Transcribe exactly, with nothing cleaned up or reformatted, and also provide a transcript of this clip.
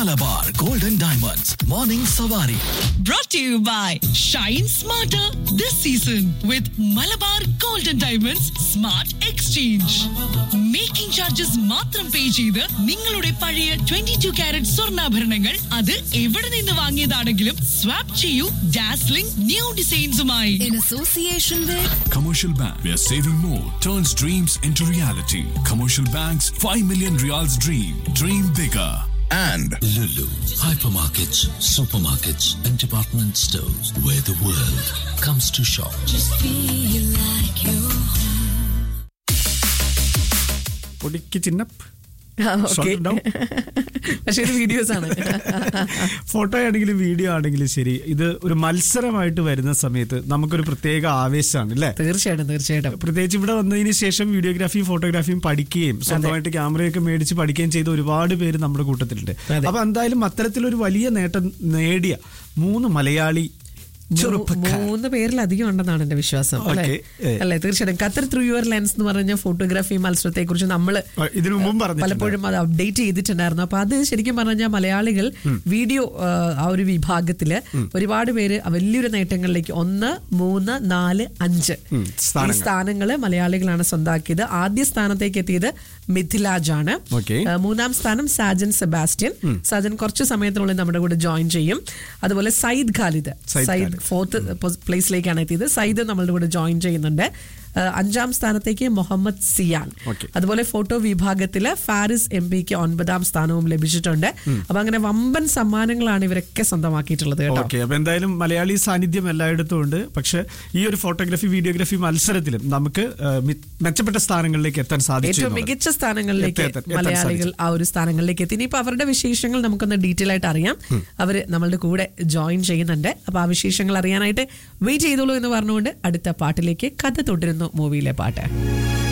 Malabar Golden Diamonds Morning Savari. Brought to you by Shine Smarter this season with Malabar Golden Diamonds Smart Exchange. Making charges മാത്രം പേ ചെയ്ത് നിങ്ങളുടെ പഴയ twenty-two carrot സ്വർണ്ണാഭരണങ്ങൾ അത് എവിടെ നിന്ന് വാങ്ങിയതാണെങ്കിലും സ്വാപ്പ് ചെയ്യൂ dazzling new ഡിസൈൻസുമായി. In association with Commercial Bank, where saving more turns dreams into reality. Commercial Bank's five million reals dream. Dream bigger. And Lulu, hypermarkets, supermarkets, and department stores where the world comes to shop. just feel like you're പൊടിക്ക് ചിന്നപ്പ് okay പക്ഷെ ഇത് videos ആണ്. Photo ആണെങ്കിലും video ആണെങ്കിലും ശരി, ഇത് ഒരു മത്സരമായിട്ട് വരുന്ന സമയത്ത് നമുക്കൊരു പ്രത്യേക ആവേശമാണ് അല്ലേ? തീർച്ചയായിട്ടും തീർച്ചയായിട്ടും പ്രത്യേകിച്ച് ഇവിടെ വന്നതിന് ശേഷം വീഡിയോഗ്രാഫിയും ഫോട്ടോഗ്രാഫിയും പഠിക്കുകയും സ്വന്തമായിട്ട് ക്യാമറയൊക്കെ മേടിച്ച് പഠിക്കുകയും ചെയ്ത ഒരുപാട് പേര് നമ്മുടെ കൂട്ടത്തിലുണ്ട്. അപ്പൊ എന്തായാലും അത്തരത്തിലൊരു വലിയ നേട്ടം നേടിയ മൂന്ന് മലയാളി മൂന്ന് പേരിലധികം ഉണ്ടെന്നാണ് എന്റെ വിശ്വാസം അല്ലെ? തീർച്ചയായിട്ടും ഖത്തർ ത്രൂ യുവർ ലെൻസ് എന്ന് പറഞ്ഞ ഫോട്ടോഗ്രാഫി മത്സരത്തെ കുറിച്ച് നമ്മൾ ഇതിനു മുമ്പ് പലപ്പോഴും അത് അപ്ഡേറ്റ് ചെയ്തിട്ടുണ്ടായിരുന്നു. അപ്പൊ അത് ശരിക്കും പറഞ്ഞാൽ മലയാളികൾ വീഡിയോ ആ ഒരു വിഭാഗത്തില് ഒരുപാട് പേര് വലിയൊരു നേട്ടങ്ങളിലേക്ക് ഒന്ന് മൂന്ന് നാല് അഞ്ച് ഈ സ്ഥാനങ്ങള് മലയാളികളാണ് സ്വന്തമാക്കിയത്. ആദ്യ സ്ഥാനത്തേക്ക് എത്തിയത് മിഥിലാജ് ആണ്. മൂന്നാം സ്ഥാനം സാജൻ സെബാസ്റ്റ്യൻ. സാജൻ കുറച്ച് സമയത്തിനുള്ളിൽ നമ്മുടെ കൂടെ ജോയിൻ ചെയ്യും. അതുപോലെ സയ്യിദ് ഖാലിദ് സയ്യിദ് ഫോർത്ത് പ്ലേസിലേക്കാണ് എത്തിയത്. സയ്യിദ് നമ്മളുടെ കൂടെ ജോയിൻ ചെയ്യുന്നുണ്ട്. അഞ്ചാം സ്ഥാനത്തേക്ക് മുഹമ്മദ് സിയാൻ. അതുപോലെ ഫോട്ടോ വിഭാഗത്തില് ഫാരിസ് എം പിക്ക് ഒൻപതാം സ്ഥാനവും ലഭിച്ചിട്ടുണ്ട്. അപ്പൊ അങ്ങനെ വമ്പൻ സമ്മാനങ്ങളാണ് ഇവരൊക്കെ സ്വന്തമാക്കിയിട്ടുള്ളത് കേട്ടോ. അപ്പൊ എന്തായാലും മലയാളി സാന്നിധ്യം എല്ലായിടത്തും ഉണ്ട്. പക്ഷെ ഈ ഒരു ഫോട്ടോഗ്രാഫി വീഡിയോഗ്രാഫി മത്സരത്തിലും നമുക്ക് മെച്ചപ്പെട്ട സ്ഥാനങ്ങളിലേക്ക് എത്താൻ സാധിച്ചു. ഏറ്റവും മികച്ച സ്ഥാനങ്ങളിലേക്ക് മലയാളികൾ ആ ഒരു സ്ഥാനങ്ങളിലേക്ക് എത്തി. ഇനിയിപ്പോ അവരുടെ വിശേഷങ്ങൾ നമുക്കൊന്ന് ഡീറ്റെയിൽ ആയിട്ട് അറിയാം. അവര് നമ്മളുടെ കൂടെ ജോയിൻ ചെയ്യുന്നുണ്ട്. അപ്പൊ ആ വിശേഷങ്ങൾ അറിയാനായിട്ട് വെയിറ്റ് ചെയ്തോളൂ എന്ന് പറഞ്ഞുകൊണ്ട് അടുത്ത പാട്ടിലേക്ക് കഥ തുടരുന്നു. മൂവിയിലെ പാട്ട്.